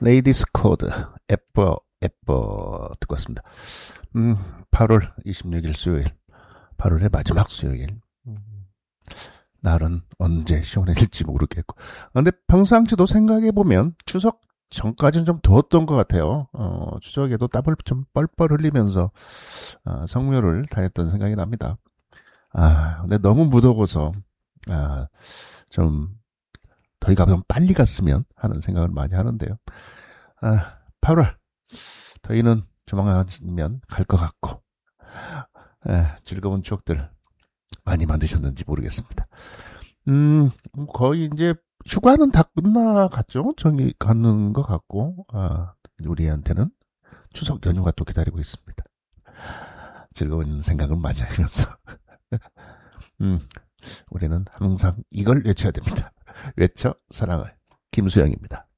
레이디스 코드 에뻐 듣고 왔습니다. 8월 26일 수요일, 8월의 마지막 수요일. 날은 언제 시원해질지 모르겠고. 근데 평상시도 생각해보면 추석 전까지는 좀 더웠던 것 같아요. 추석에도 땀을 좀 뻘뻘 흘리면서 성묘를 다녔던 생각이 납니다. 근데 너무 무더워서 좀 더위가 좀 빨리 갔으면 하는 생각을 많이 하는데요. 8월 더위는 조만간이면 갈 것 같고 즐거운 추억들 많이 만드셨는지 모르겠습니다. 거의 이제 휴가는 다 끝나갔죠. 정이 가는 것 같고 우리한테는 추석 연휴가 또 기다리고 있습니다. 즐거운 생각을 많이 하면서 우리는 항상 이걸 외쳐야 됩니다. 외쳐 사랑을. 김수영입니다.